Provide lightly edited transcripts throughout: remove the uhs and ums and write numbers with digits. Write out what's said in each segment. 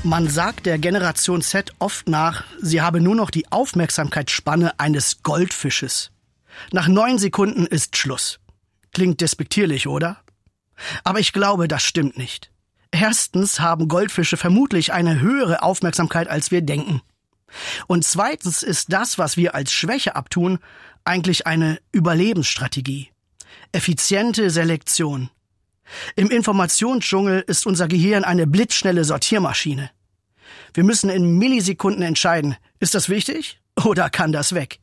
Man sagt der Generation Z oft nach, sie habe nur noch die Aufmerksamkeitsspanne eines Goldfisches. Nach 9 Sekunden ist Schluss. Klingt despektierlich, oder? Aber ich glaube, das stimmt nicht. Erstens haben Goldfische vermutlich eine höhere Aufmerksamkeit, als wir denken. Und zweitens ist das, was wir als Schwäche abtun, eigentlich eine Überlebensstrategie. Effiziente Selektion. Im Informationsdschungel ist unser Gehirn eine blitzschnelle Sortiermaschine. Wir müssen in Millisekunden entscheiden, ist das wichtig oder kann das weg?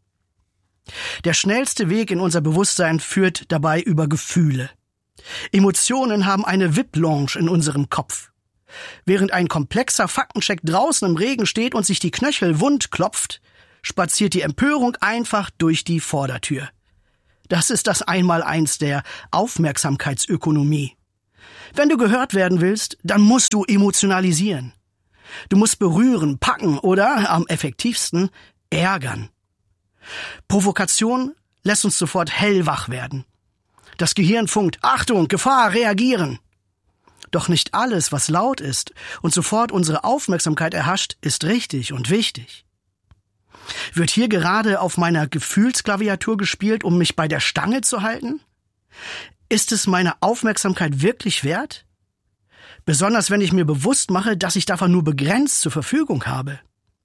Der schnellste Weg in unser Bewusstsein führt dabei über Gefühle. Emotionen haben eine VIP-Lounge in unserem Kopf. Während ein komplexer Faktencheck draußen im Regen steht und sich die Knöchel wund klopft, spaziert die Empörung einfach durch die Vordertür. Das ist das Einmaleins der Aufmerksamkeitsökonomie. Wenn du gehört werden willst, dann musst du emotionalisieren. Du musst berühren, packen oder, am effektivsten, ärgern. Provokation lässt uns sofort hellwach werden. Das Gehirn funkt, Achtung, Gefahr, reagieren. Doch nicht alles, was laut ist und sofort unsere Aufmerksamkeit erhascht, ist richtig und wichtig. Wird hier gerade auf meiner Gefühlsklaviatur gespielt, um mich bei der Stange zu halten? Ist es meine Aufmerksamkeit wirklich wert? Besonders wenn ich mir bewusst mache, dass ich davon nur begrenzt zur Verfügung habe.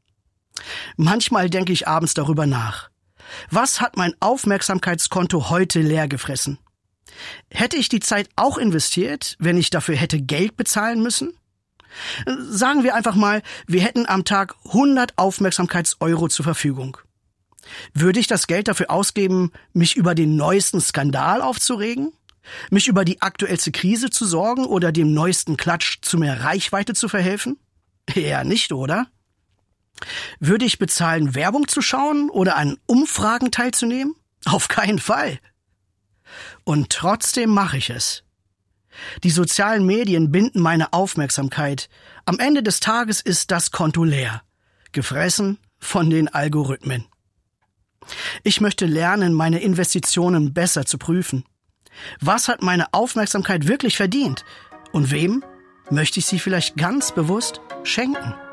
Manchmal denke ich abends darüber nach. Was hat mein Aufmerksamkeitskonto heute leer gefressen? Hätte ich die Zeit auch investiert, wenn ich dafür hätte Geld bezahlen müssen? Sagen wir einfach mal, wir hätten am Tag 100 Aufmerksamkeits-Euro zur Verfügung. Würde ich das Geld dafür ausgeben, mich über den neuesten Skandal aufzuregen? Mich über die aktuellste Krise zu sorgen oder dem neuesten Klatsch zu mehr Reichweite zu verhelfen? Eher nicht, oder? Würde ich bezahlen, Werbung zu schauen oder an Umfragen teilzunehmen? Auf keinen Fall. Und trotzdem mache ich es. Die sozialen Medien binden meine Aufmerksamkeit. Am Ende des Tages ist das Konto leer, gefressen von den Algorithmen. Ich möchte lernen, meine Investitionen besser zu prüfen. Was hat meine Aufmerksamkeit wirklich verdient? Und wem möchte ich sie vielleicht ganz bewusst schenken?